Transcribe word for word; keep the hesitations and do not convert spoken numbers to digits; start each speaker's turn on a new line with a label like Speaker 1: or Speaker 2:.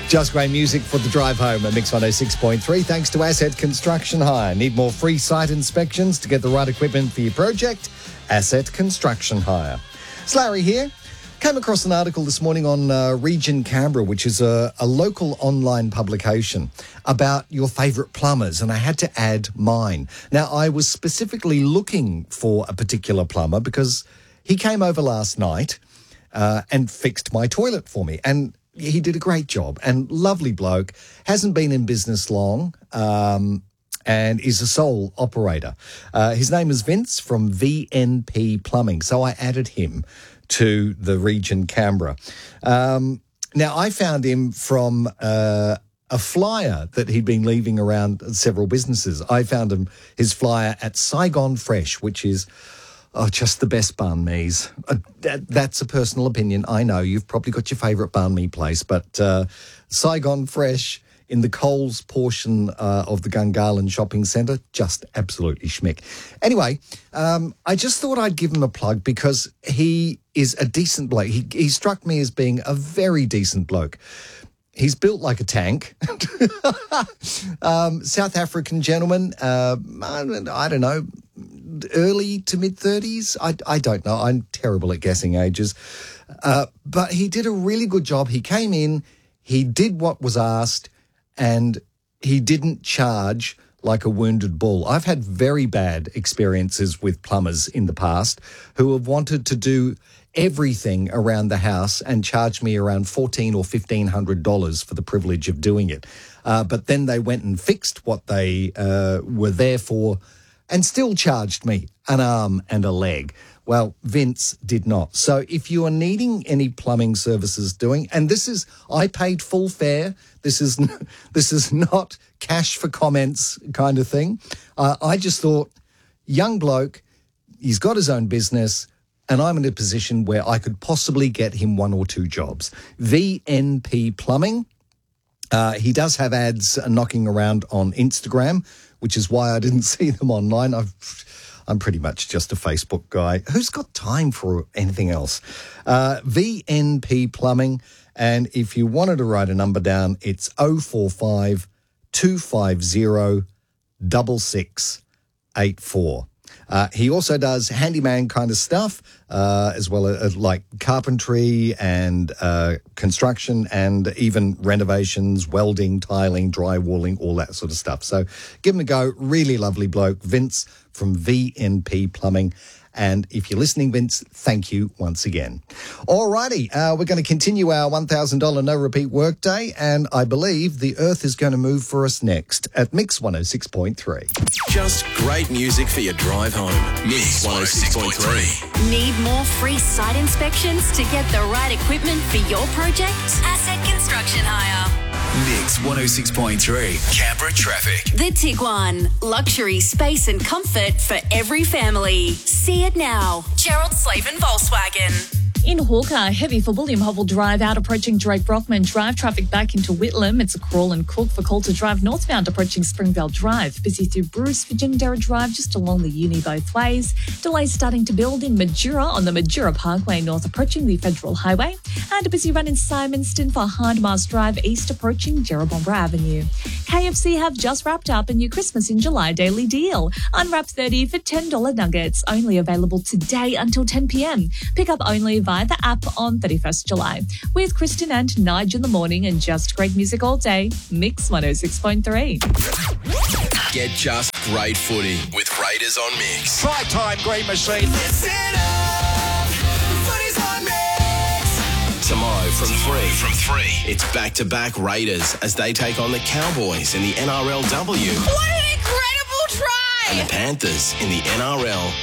Speaker 1: Just great music for the drive home at Mix one oh six point three. Thanks to Asset Construction Hire. Need more free site inspections to get the right equipment for your project? Asset Construction Hire. It's Larry here. Came across an article this morning on uh, Region Canberra, which is a, a local online publication about your favourite plumbers, and I had to add mine. Now, I was specifically looking for a particular plumber because he came over last night uh, and fixed my toilet for me, and he did a great job, and lovely bloke, hasn't been in business long, um, and is a sole operator. Uh, his name is Vince from V N P Plumbing, so I added him to the Region Canberra. Um, now, I found him from uh, a flyer that he'd been leaving around several businesses. I found him his flyer at Saigon Fresh, which is oh, just the best banh mi's. Uh, that, that's a personal opinion. I know you've probably got your favourite banh mi place, but uh, Saigon Fresh in the Coles portion uh, of the Gungahlin Shopping Centre, just absolutely schmick. Anyway, um, I just thought I'd give him a plug because he is a decent bloke. He, he struck me as being a very decent bloke. He's built like a tank. um, South African gentleman, uh, I don't know, early to mid-thirties. I, I don't know. I'm terrible at guessing ages. Uh, but he did a really good job. He came in, he did what was asked, and he didn't charge like a wounded bull. I've had very bad experiences with plumbers in the past who have wanted to do everything around the house and charged me around fourteen or fifteen hundred dollars for the privilege of doing it. Uh, but then they went and fixed what they uh, were there for and still charged me an arm and a leg. Well, Vince did not. So if you are needing any plumbing services doing, and this is, I paid full fare. This is, this is not cash for comments kind of thing. Uh, I just thought, young bloke, he's got his own business, and I'm in a position where I could possibly get him one or two jobs. V N P Plumbing. Uh, he does have ads knocking around on Instagram, which is why I didn't see them online. I've, I'm pretty much just a Facebook guy. Who's got time for anything else? Uh, V N P Plumbing. And if you wanted to write a number down, it's oh four five, two five oh, six six eight four. Uh, he also does handyman kind of stuff, uh, as well as like carpentry and uh, construction and even renovations, welding, tiling, drywalling, all that sort of stuff. So give him a go. Really lovely bloke, Vince from V N P Plumbing. And if you're listening, Vince, thank you once again. All righty, uh, we're going to continue our one thousand dollars no-repeat workday, and I believe the Earth is going to move for us next at Mix one oh six point three.
Speaker 2: Just great music for your drive home. Mix one oh six point three.
Speaker 3: Need more free site inspections to get the right equipment for your project? Asset Construction Hire.
Speaker 2: Mix one oh six point three. Canberra traffic.
Speaker 3: The Tiguan. Luxury, space and comfort for every family. See it now. Gerald Slavin Volkswagen.
Speaker 4: In Hawker, heavy for William Hovell Drive out approaching Drake Brockman Drive. Traffic back into Whitlam. It's a crawl and cook for Coulter Drive northbound approaching Springvale Drive. Busy through Bruce for Ginninderra Drive just along the uni both ways. Delays starting to build in Majura on the Majura Parkway north approaching the Federal Highway. And a busy run in Simonston for Hindmars Drive east approaching Jerrabomber Avenue. K F C have just wrapped up a new Christmas in July daily deal. Unwrap thirty for ten dollars nuggets. Only available today until ten p.m. Pick up only via the app on thirty-first of July. With Kristen and Nige in the morning and just great music all day. Mix one oh six point three.
Speaker 2: Get just great footy with Raiders on Mix.
Speaker 5: Try time, Green Machine. Listen up. Footy's on Mix.
Speaker 2: Tomorrow from three. From three. It's back-to-back Raiders as they take on the Cowboys in the N R L W.
Speaker 6: What an incredible try!
Speaker 2: And the Panthers in the N R L